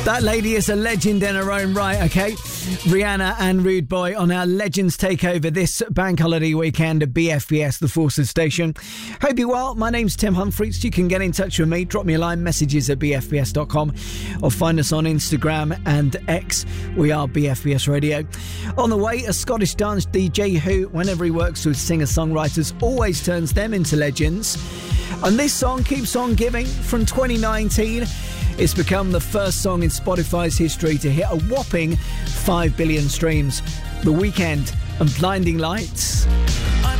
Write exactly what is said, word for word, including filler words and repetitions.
That lady is a legend in her own right, okay? Rihanna and Rude Boy on our Legends Takeover this bank holiday weekend at B F B S, the Forces Station. Hope you're well. My name's Tim Humphreys. You can get in touch with me. Drop me a line, messages at b f b s dot com, or find us on Instagram and X. We are B F B S Radio. On the way, a Scottish dance D J who, whenever he works with singer-songwriters, always turns them into legends. And this song keeps on giving from twenty nineteen. It's become the first song in Spotify's history to hit a whopping five billion streams. The Weeknd and Blinding Lights.